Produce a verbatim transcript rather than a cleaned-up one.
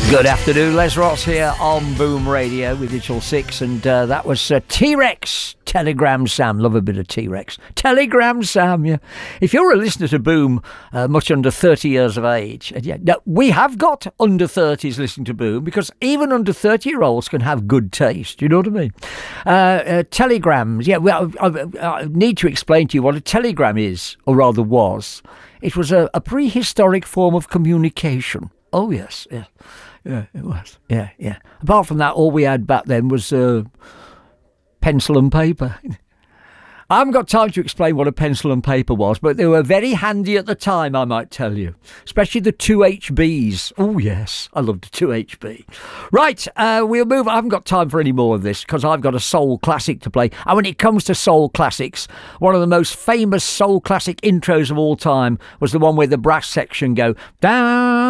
Good afternoon, Les Ross here on Boom Radio with Digital six, and uh, that was uh, T-Rex, Telegram Sam. Love a bit of T-Rex. Telegram Sam, yeah. If you're a listener to Boom, uh, much under thirty years of age, and yeah, no, we have got under thirties listening to Boom, because even under thirty-year-olds can have good taste, you know what I mean? Uh, uh, telegrams, yeah, well, I, I, I need to explain to you what a telegram is, or rather was. It was a, a prehistoric form of communication. Oh, yes, yeah. Yeah, it was. Yeah, yeah. Apart from that, all we had back then was uh, pencil and paper. I haven't got time to explain what a pencil and paper was, but they were very handy at the time, I might tell you. Especially the two H Bs. Oh, yes, I loved the two H B. Right, uh, we'll move. I haven't got time for any more of this, because I've got a soul classic to play. And when it comes to soul classics, one of the most famous soul classic intros of all time was the one where the brass section go, down.